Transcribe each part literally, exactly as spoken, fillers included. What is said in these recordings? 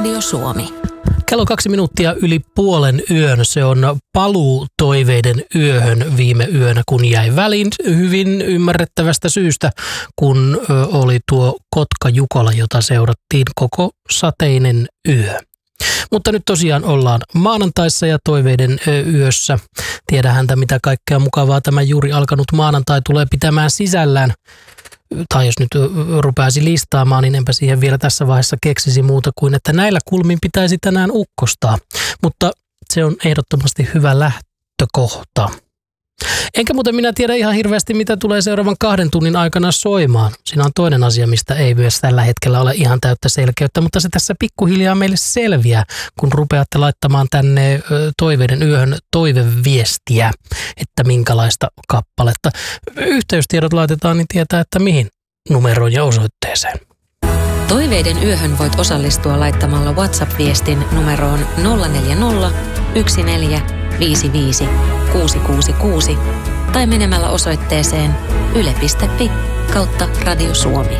Radio Suomi. Kello kaksi minuuttia yli puolen yön. Se on paluu toiveiden yöhön viime yönä, kun jäi väliin hyvin ymmärrettävästä syystä, kun oli tuo Kotka Jukola, jota seurattiin koko sateinen yö. Mutta nyt tosiaan ollaan maanantaissa ja toiveiden yössä. Tiedä häntä, mitä kaikkea mukavaa tämä juuri alkanut maanantai tulee pitämään sisällään. Tai jos nyt rupeaisi listaamaan, niin enpä siihen vielä tässä vaiheessa keksisi muuta kuin, että näillä kulmin pitäisi tänään ukkostaa. Mutta se on ehdottomasti hyvä lähtökohta. Enkä muuten minä tiedä ihan hirveästi, mitä tulee seuraavan kahden tunnin aikana soimaan. Siinä on toinen asia, mistä ei myös tällä hetkellä ole ihan täyttä selkeyttä, mutta se tässä pikkuhiljaa meille selviää, kun rupeatte laittamaan tänne toiveiden yöhön toiveviestiä, että minkälaista kappaletta. Yhteystiedot laitetaan, niin tietää, että mihin numeroon ja osoitteeseen. Toiveiden yöhön voit osallistua laittamalla WhatsApp-viestin numeroon nolla neljä nolla yksi neljä viisi viisi kuusi kuusi kuusi tai menemällä osoitteeseen yle piste fi kautta Radio Suomi.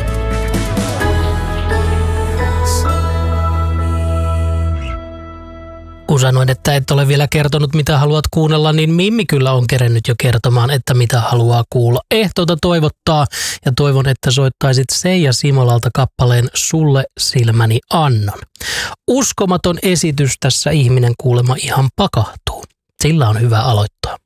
Kun sanoin, että et ole vielä kertonut, mitä haluat kuunnella, niin Mimmi kyllä on kerennyt jo kertomaan, että mitä haluaa kuulla. Ehtoota toivottaa ja toivon, että soittaisit Seija Simolalta kappaleen Sulle silmäni annan. Uskomaton esitys, tässä ihminen kuulemma ihan pakahtuu. Sillä on hyvä aloittaa.